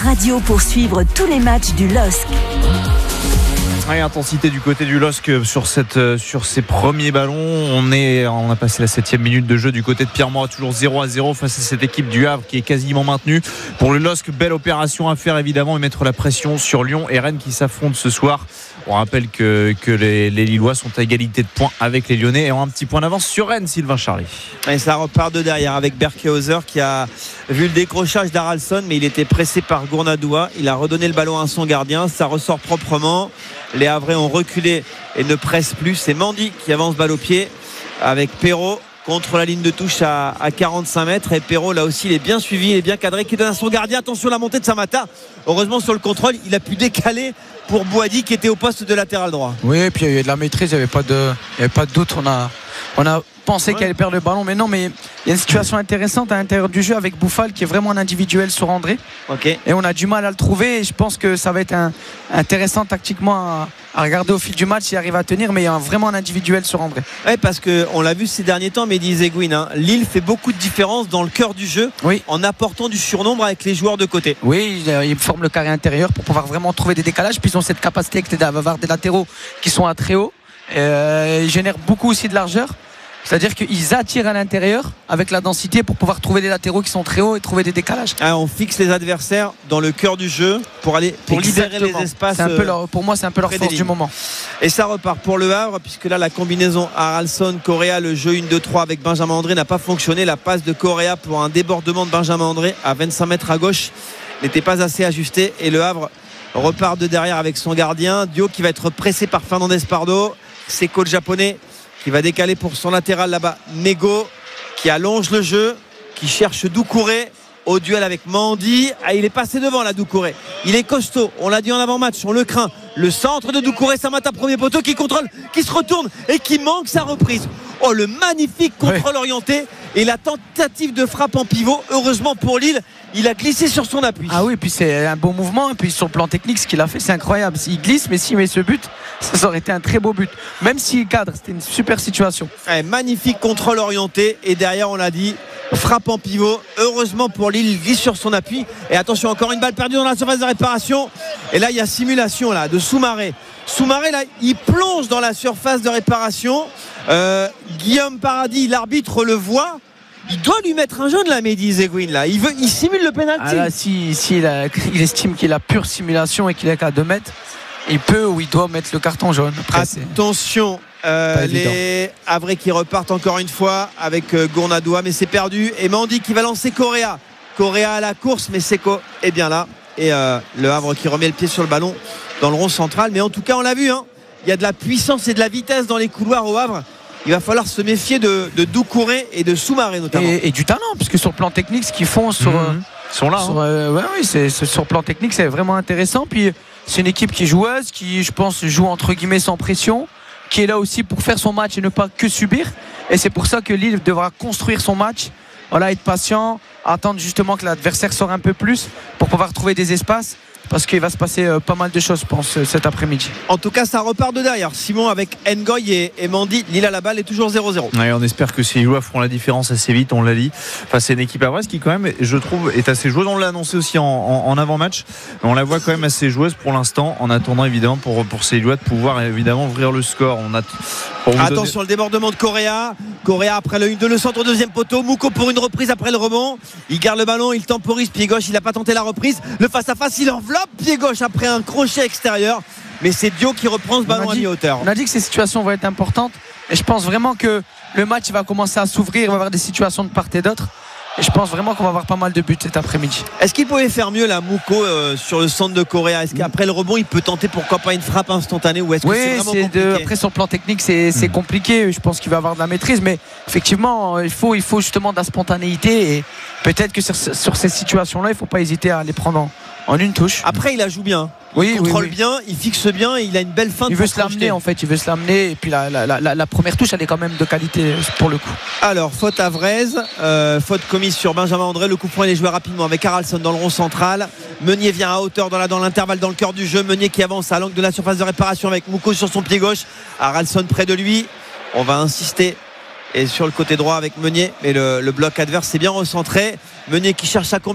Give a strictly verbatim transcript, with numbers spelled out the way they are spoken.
Radio pour suivre tous les matchs du L O S C. Ouais, intensité du côté du L O S C sur, cette, sur ces premiers ballons. On, est, on a passé la septième minute de jeu du côté de Pierremont, toujours zéro à zéro face à cette équipe du Havre qui est quasiment maintenue. Pour le L O S C, belle opération à faire évidemment et mettre la pression sur Lyon et Rennes qui s'affrontent ce soir. On rappelle que, que les, les Lillois sont à égalité de points avec les Lyonnais et ont un petit point d'avance sur Rennes, Sylvain Charly. Et ça repart de derrière avec Berkehauser qui a vu le décrochage d'Haralson, mais il était pressé par Gournadoua. Il a redonné le ballon à son gardien, ça ressort proprement. Les Havrais ont reculé et ne pressent plus. C'est Mandy qui avance balle au pied avec Perrault contre la ligne de touche à, à quarante-cinq mètres. Et Perrault là aussi il est bien suivi, il est bien cadré, qui donne à son gardien. Attention à la montée de Samata. Heureusement sur le contrôle il a pu décaler pour Boadi qui était au poste de latéral droit. Oui, et puis il y avait de la maîtrise, il n'y avait pas de, il y avait pas de doute. On a, on a pensé ouais. qu'elle allait perdre le ballon, mais non, mais il y a une situation intéressante à l'intérieur du jeu avec Bouffal qui est vraiment un individuel sur André. Okay. Et on a du mal à le trouver. Et je pense que ça va être un, intéressant tactiquement à, à regarder au fil du match s'il arrive à tenir, mais il y a vraiment un individuel sur André. Oui, parce qu'on l'a vu ces derniers temps, Mehdi Zegouine, hein, Lille fait beaucoup de différence dans le cœur du jeu oui. en apportant du surnombre avec les joueurs de côté. Oui, ils forment le carré intérieur pour pouvoir vraiment trouver des décalages. Puis ils ont cette capacité d'avoir des latéraux qui sont à très haut. Euh, ils génèrent beaucoup aussi de largeur. C'est-à-dire qu'ils attirent à l'intérieur avec la densité pour pouvoir trouver des latéraux qui sont très hauts et trouver des décalages. Ah, on fixe les adversaires dans le cœur du jeu pour aller pour libérer les espaces. C'est un peu leur, pour moi, c'est un peu leur force du moment. Et ça repart pour le Havre, puisque là, la combinaison Haralson, Correa, le jeu un deux trois avec Benjamin André n'a pas fonctionné. La passe de Correa pour un débordement de Benjamin André à vingt-cinq mètres à gauche n'était pas assez ajustée. Et le Havre repart de derrière avec son gardien. Dio qui va être pressé par Fernandez Pardo. C'est coach japonais qui va décaler pour son latéral là-bas. Nego qui allonge le jeu, qui cherche Doucouré au duel avec Mandy. Ah, il est passé devant là, Doucouré. Il est costaud, on l'a dit en avant-match, on le craint. Le centre de Doucouré, Samata premier poteau qui contrôle, qui se retourne et qui manque sa reprise. Oh, le magnifique contrôle ouais. orienté et la tentative de frappe en pivot. Heureusement pour Lille, il a glissé sur son appui. Ah oui, puis c'est un bon mouvement. Et puis sur le plan technique, ce qu'il a fait, c'est incroyable. Il glisse, mais s'il met ce but, ça aurait été un très beau but. Même s'il cadre, c'était une super situation. Ouais, magnifique contrôle orienté. Et derrière, on l'a dit, frappe en pivot. Heureusement pour Lille, il glisse sur son appui. Et attention, encore une balle perdue dans la surface de réparation. Et là, il y a simulation là, de Soumaré. Soumaré, là, il plonge dans la surface de réparation. Euh, Guillaume Paradis, l'arbitre le voit. Il doit lui mettre un jaune là, Mehdi Zegouine là. Il veut, il simule le pénalty. Ah là, si, si il, a, il estime qu'il a pure simulation et qu'il est qu'à deux mètres, il peut ou il doit mettre le carton jaune. Après, attention, euh, les Havrais qui repartent encore une fois avec euh, Gournadoua, mais c'est perdu. Et Mandy qui va lancer Correa. Correa à la course, mais Seko est bien là. Et euh, le Havre qui remet le pied sur le ballon dans le rond central. Mais en tout cas, on l'a vu, hein, il y a de la puissance et de la vitesse dans les couloirs au Havre. Il va falloir se méfier de, de Doucouré et de Soumaré notamment. Et, et du talent, puisque sur le plan technique, ce qu'ils font sur, mmh. Ils sont là. Sur, hein. euh, ouais, oui, c'est, c'est, sur le plan technique, c'est vraiment intéressant. Puis c'est une équipe qui est joueuse, qui, je pense, joue entre guillemets sans pression, qui est là aussi pour faire son match et ne pas que subir. Et c'est pour ça que Lille devra construire son match. Voilà, être patient, attendre justement que l'adversaire sorte un peu plus pour pouvoir trouver des espaces. Parce qu'il va se passer euh, pas mal de choses, je pense, euh, cet après-midi. En tout cas, ça repart de derrière. Simon avec Ngoy et, et Mandy. Lille à la balle est toujours zéro zéro. Ouais, on espère que ces Lillois feront la différence assez vite, on l'a dit. Enfin, c'est une équipe havraise qui, quand même, je trouve, est assez joueuse. On l'a annoncé aussi en, en, en avant-match. On la voit quand même assez joueuse pour l'instant, en attendant évidemment pour, pour ces Lillois de pouvoir évidemment ouvrir le score. On a, attention, donner... le débordement de Correa. Correa après le un deux, le centre, deuxième poteau. Mouko pour une reprise après le rebond. Il garde le ballon, il temporise pied gauche. Il n'a pas tenté la reprise. Le face-à-face, il enveloppe pied gauche après un crochet extérieur, mais c'est Dio qui reprend ce ballon à mi-hauteur. On a dit que ces situations vont être importantes et je pense vraiment que le match va commencer à s'ouvrir, il va y avoir des situations de part et d'autre et je pense vraiment qu'on va avoir pas mal de buts cet après-midi. Est-ce qu'il pouvait faire mieux là, Mouko, euh, sur le centre de Correa? Est-ce qu'après le rebond il peut tenter pourquoi pas une frappe instantanée ou est-ce que oui, c'est vraiment c'est compliqué de, après sur le plan technique c'est, c'est mmh. compliqué, je pense qu'il va avoir de la maîtrise, mais effectivement il faut, il faut justement de la spontanéité et peut-être que sur, sur ces situations là il ne faut pas hésiter à les prendre en, en une touche. Après il la joue bien, il oui, contrôle oui, oui. bien, il fixe bien et il a une belle fin. Il veut se l'amener en fait, il veut se l'amener et puis la, la, la, la première touche elle est quand même de qualité pour le coup. Alors faute havraise, euh, faute commise sur Benjamin André. Le coup franc il est joué rapidement avec Haralson dans le rond central. Meunier vient à hauteur dans, la, dans l'intervalle dans le cœur du jeu. Meunier qui avance à l'angle de la surface de réparation avec Mouko sur son pied gauche. Haralson près de lui. On va insister et sur le côté droit avec Meunier, mais le, le bloc adverse c'est bien recentré. Meunier qui cherche sa combinaison.